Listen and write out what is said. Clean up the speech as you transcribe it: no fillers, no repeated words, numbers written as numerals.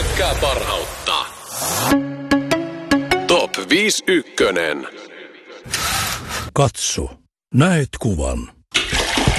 pelkkää parhautta. Top 5 ykkönen. Katso, näet kuvan.